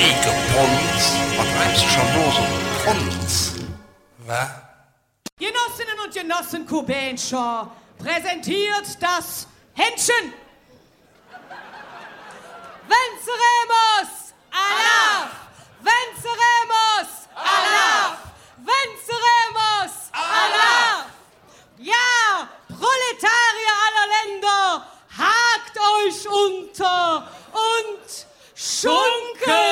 Ike Pons, was treibst du schon bloß um Pons? Was? Genossinnen und Genossen Kubenscher präsentiert das Händchen. Venceremos! Allah! Venceremos! Allah! Venceremos! Allah! Ja, Proletarier aller Länder, hakt euch unter und schunke!